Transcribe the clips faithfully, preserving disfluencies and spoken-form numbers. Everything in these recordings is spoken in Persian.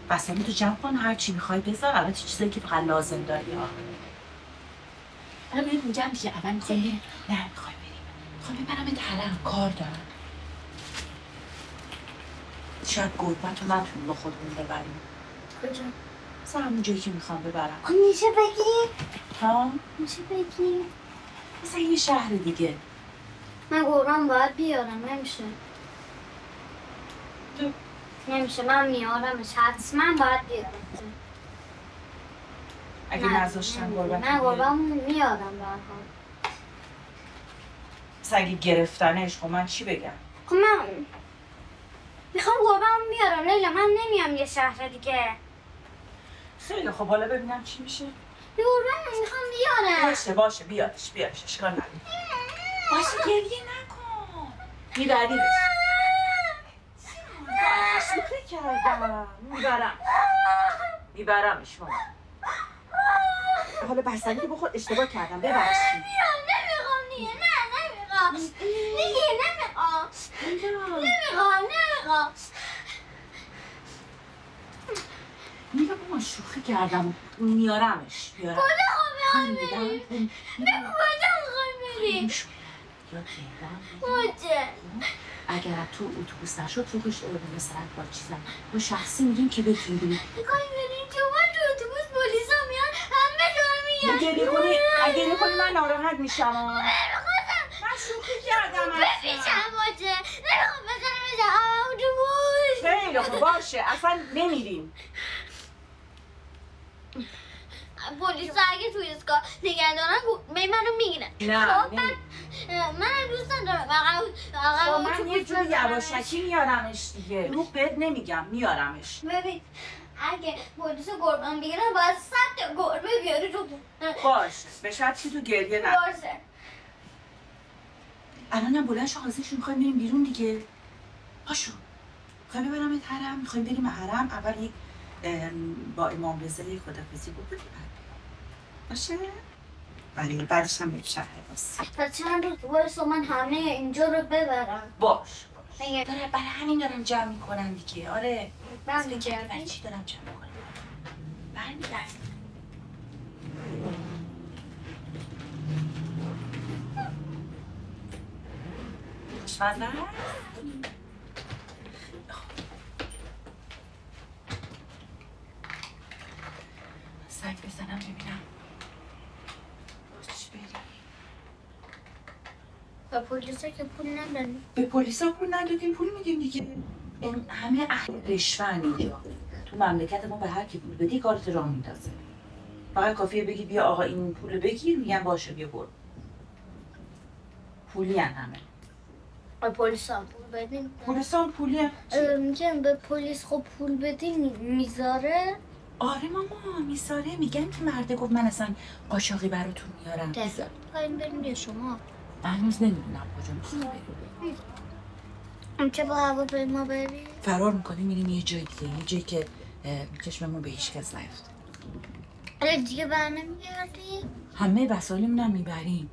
وسایل تو جمع کن، هر چی میخوای بذار، البته چیزایی که فقط لازم داری ها. حالا ببین میگم دیگه اول میخوایم بریم. نه میخوایم بریم. میخوایم ببرم حرم، کار دارم. شاید قربت رو نتونیم با خودمون ببریم. کجا؟ مثلا همون جایی که میخوام ببرم. خب میشه بگی؟ ها؟ میشه بگی؟ مثلا یه شهر دیگه. من قربان باید بیارم، نمیشه. تو نمیشه، من میارمش، حتما باید بیارم. اگه نذاشتن قربت من قربان میارم به هر حال. مثلا اگه گرفتنش، خب من چی بگم؟ خب من میخوام قربان میارم لیلا، من نمیام یه شهر دیگه. خیلی خب، حالا ببینم چی میشه. یه قربان میخوام بیارم. باشه باشه بیارش بیارش اشکال نداره. باشه گریه نکن. میبریمش. شوخی کردم. میبرم. میبرمش مامان. حالا بستنی بخور، اشتباه کردم ببخشید. نمیام، نمیخوام دیگه، نه نمیخوام دیگه، نمیخوام نمیخوام نمیخوام میگم مامان شوخی کردم، میارمش میارم. کجا خواهم بریم؟ بگو کجا میخوایم بریم؟ یا تهران کجا؟ اگر تو اتوبوس نشد فوقش مثلا با چیزم با شخصی میریم که بتونیم بریم. میخوایم بریم چون من تو اتوبوس پلیسا میان همه جا میان. گریه کنی اگه کنی من ناراحت میشم. نمیخواستم من شوخی کردم بفیشم باشه، نمیخوام بزنم بزنم اتوبوس. خیلی خوب باشه، اصلا نمیریم. پلیس اگه توی ایستگاه نگه دارن می منو میگیرن. نه خب من من دوست ندارم واقعا. خب من یه جور یواشکی میارمش دیگه. رو بد نمیگم، میارمش. ببین اگه پلیس قربان بگیرن باید صد تا گربه بیاری تو. باشه به شرطی تو گریه نه. باشه. الانم بلند شو حاضرشون میخوایم بریم بیرون دیگه. پاشو. میخوایم ببرمت حرم، میخوایم بریم حرم. اول یک با امام رضا یک خدافظی بکنیم. باشه؟ ولی بعدش هم به شهر باست. پس چند روز وایسا من همه اینجا رو ببرم. باش باش. مگه داره برای همین دارم جمع میکنن دیگه. آره. برمیگردی؟ برای چی دارم جمع میکنم؟ برمیگردی. خوشمزه هست؟ سگ بزنم ببینم. باش بریم. به پلیسا که پول نداریم. به پلیسا پول ندادیم، پول میدیم دیگه. این همه اهل رشوه‌ان اینجا. تو مملکت ما به هر کی پول بدی کارت راه میندازه. فقط کافیه بگی بیا آقا این پول بگیر، میگن باشه بیا برو. پولی ان همه. به پلیسا پول بدیم. پلیسا هم پولی ان. میگم به پلیس خب پول بدیم میذاره. آره ماما میذاره. میگن که مرده گفت من اصلا قاچاقی براتون میارم. میذاره. خواهیم بریم یا شما؟ من هنوز نمیدونم کجا میخوام بریم. چه با هواپیما بریم؟ فرار میکنیم میریم یه جای دیگه، یه جایی که چشممون به هیچ کس نیفته. آره دیگه برنمیگردی؟ همه وسایلمون هم میبریم.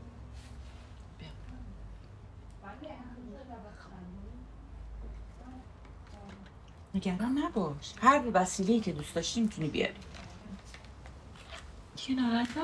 نگران نباش، هر وسیله‌ای که دوست داشتی میتونی بیاری. دیگه ناراحت